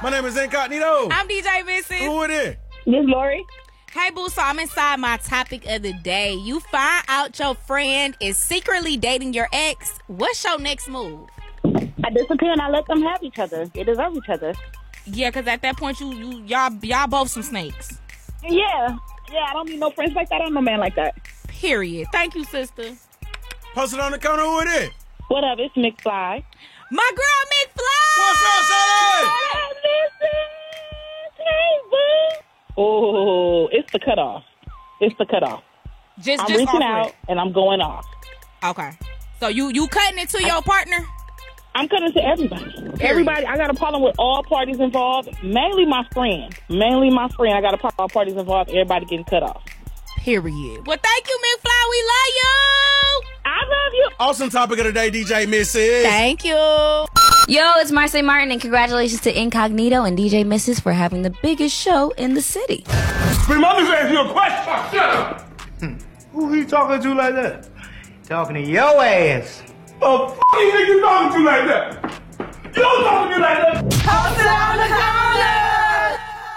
My name is Incognito. I'm DJ Missy. Who it is? This Lori. Hey, boo, so I'm inside my topic of the day. You find out your friend is secretly dating your ex. What's your next move? I disappear and I let them have each other. They deserve each other. Yeah, because at that point, y'all both some snakes. Yeah, I don't need no friends like that. I don't know man like that. Period. Thank you, sister. Post it on the corner. Who it is? What up? It's McFly. My girl, McFly! What's up, Shawty? Hey, boo. Oh, it's the cutoff. Just reaching offer out it. and I'm going off. Okay. So you cutting it to your partner? I'm cutting to everybody. Everybody. I got a problem with all parties involved. Mainly my friend. I got a problem with all parties involved. Everybody getting cut off. Period. Well, thank you, McFly. We love you. I love you. Awesome topic of the day, DJ Missy. Thank you. Yo, it's Marcy Martin, and congratulations to Incognito and DJ Mrs. for having the biggest show in the city. But mother's asking you a question. Shut up. Who he talking to like that? Talking to your ass. Oh, f*** you think you talking to like that? You don't talk to me like that.